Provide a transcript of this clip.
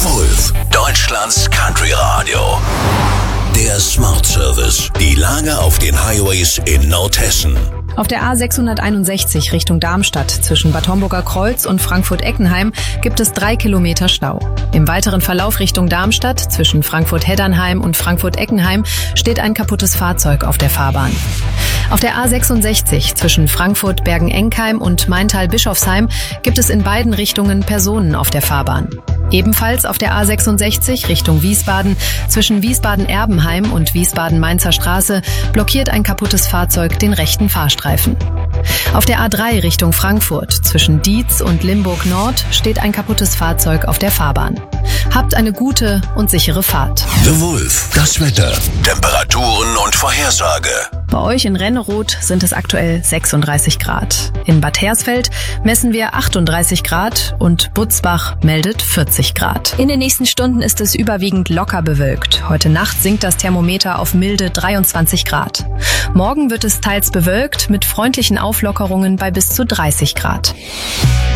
The Wolf, Deutschlands Country Radio. Der Smart Service. Die Lage auf den Highways in Nordhessen. Auf der A661 Richtung Darmstadt zwischen Bad Homburger Kreuz und Frankfurt-Eckenheim gibt es 3 Kilometer Stau. Im weiteren Verlauf Richtung Darmstadt zwischen Frankfurt-Heddernheim und Frankfurt-Eckenheim steht ein kaputtes Fahrzeug auf der Fahrbahn. Auf der A66 zwischen Frankfurt-Bergen-Enkheim und Maintal-Bischofsheim gibt es in beiden Richtungen Personen auf der Fahrbahn. Ebenfalls auf der A66 Richtung Wiesbaden zwischen Wiesbaden-Erbenheim und Wiesbaden-Mainzer Straße blockiert ein kaputtes Fahrzeug den rechten Fahrstreifen. Auf der A3 Richtung Frankfurt zwischen Dietz und Limburg Nord steht ein kaputtes Fahrzeug auf der Fahrbahn. Habt eine gute und sichere Fahrt. The Wolf, das Wetter, Temperaturen und Vorhersage. Bei euch in Renneroth sind es aktuell 36 Grad. In Bad Hersfeld messen wir 38 Grad und Butzbach meldet 40 Grad. In den nächsten Stunden ist es überwiegend locker bewölkt. Heute Nacht sinkt das Thermometer auf milde 23 Grad. Morgen wird es teils bewölkt mit freundlichen Auflockerungen bei bis zu 30 Grad.